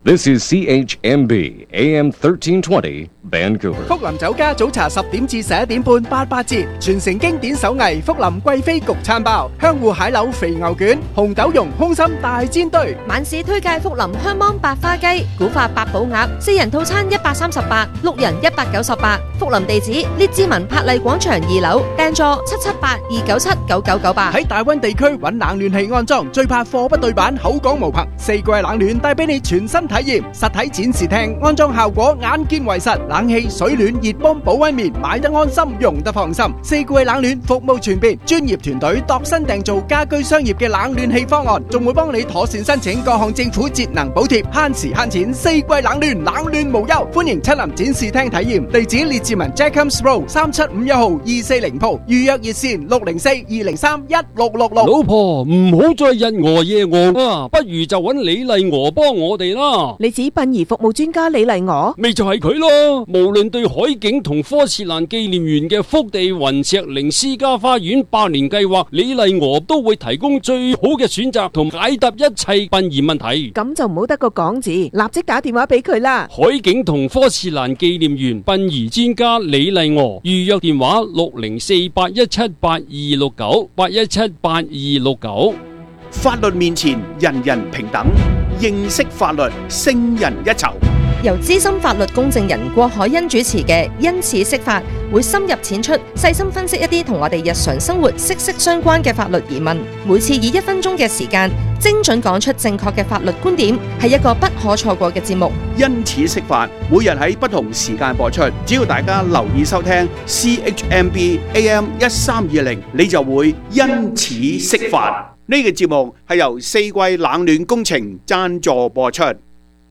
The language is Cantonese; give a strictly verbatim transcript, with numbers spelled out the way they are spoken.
This is C H M B A M thirteen twenty Vancouver。 福林酒家早茶十點至十一點半八八折，傳承經典手藝福林貴妃焗餐包、香芋蟹柳肥牛卷、紅豆蓉空心大煎堆。 晚市推介福林香芒百花雞、古法八寶鴨，四人套餐一百三十八，六人一百九十八。福林地址：列治文柏麗廣場二樓，訂座七七八二九七九九九八。 喺大溫地區揾冷暖氣安裝，最怕貨不對版，口講無憑。四季冷暖帶俾你全新體驗，實體展示廳安裝效果眼見為實，冷氣、水暖、熱泵、保溫棉買得安心，用得放心。四季冷暖服務全面，專業團隊度身訂造家居商業嘅冷暖氣方案，仲會幫你妥善申請各項政府節能補貼，慳時慳錢。四季冷暖，冷暖無憂，歡迎親臨展示廳體驗。地址列治文 Jacobs Road 三七五一號二四零鋪，預約熱線六零四二零三一六六六。 老婆唔好再日餓夜餓啊，不如就揾李麗娥幫我哋啦。 你指殯儀服務專家李麗娥？ 咪就係佢咯。無論對海景同科切蘭紀念園嘅福地雲石靈私家花園百年計劃，李麗娥都會提供最好嘅選擇同解答一切殯儀問題。 咁就唔好得個講字，立即打電話俾佢啦。 海景同科切蘭紀念園殯儀專家李麗娥，預約電話六零四八一七八二六九八一七八二六九。 法律面前人人平等，認識法律勝人一籌。 由資深法律公證人郭海欣主持嘅因此釋法，會深入淺出，細心分析一啲同我哋日常生活息息相關嘅法律疑問。每次以一分鐘嘅時間，精準講出正確嘅法律觀點，係一個不可錯過嘅節目。 因此釋法，每日喺不同時間播出，只要大家留意收聽 C H M B A M 一三二零，你就會因此釋法。呢個節目係由四季冷暖工程贊助播出。